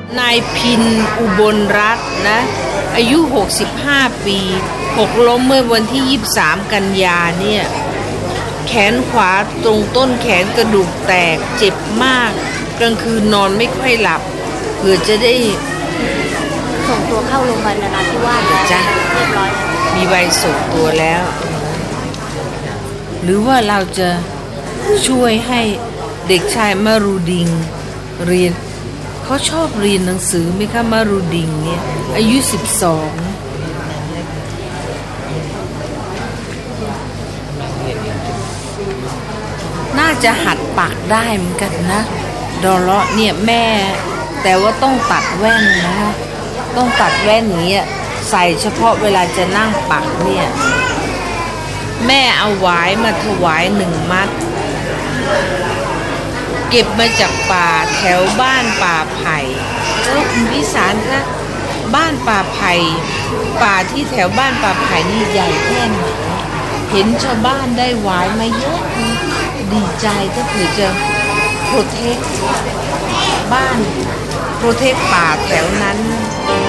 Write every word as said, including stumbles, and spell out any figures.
นายพินอุบลรัตน์นะอายุหกสิบห้าปีหกล้มเมื่อวันที่ยี่สิบสามกันยาเนี่ยแขนขวาตรงต้นแขนกระดูกแตกเจ็บมากกลางคืนนอนไม่ค่อยหลับเพื่อจะได้ส่งตัวเข้าโรงพยาบาลนราธิวาสแล้วจ้ะเรียบร้อยแล้วมีใบส่งตัวแล้วหรือว่าเราจะช่วยให้เด็กชายมารูดิงเรียนเขาชอบเรียนหนังสือไหมคะมารูดิงเนี่ยอายุสิบสองน่าจะหัดปักได้เหมือนกันนะดอเลาะเนี่ยแม่แต่ว่าต้องตัดแว่นนะต้องตัดแว่นอย่างเงี้ยใส่เฉพาะเวลาจะนั่งปักเนี่ยแม่เอาหวายมาถวายหนึ่งมัดเก็บมาจากป่าแถวบ้านป่าไผ่แล้วคุณพิสารคะบ้านป่าไผ่ป่าที่แถวบ้านป่าไผ่นี่ใหญ่แค่ไหนเห็นชาวบ้านได้หวายมาเยอะดีใจถ้าเผื่อจะโปรเทคบ้านโปรเทคป่าแถวนั้น